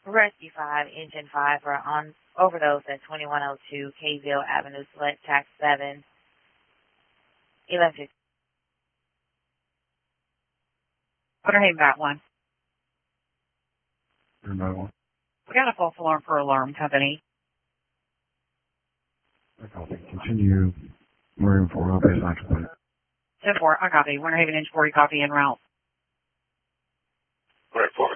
Rescue 5, Engine 5 are on overdose at 2102 Kayville Avenue, Select Tax 7, 1150. Waterhaven got one. Another one. We got a false alarm for alarm company. I copy. Continue. Marine 4, I'll base action plan. 10-4, I copy. Winter Haven Engine 4, you copy en route. Right, 4.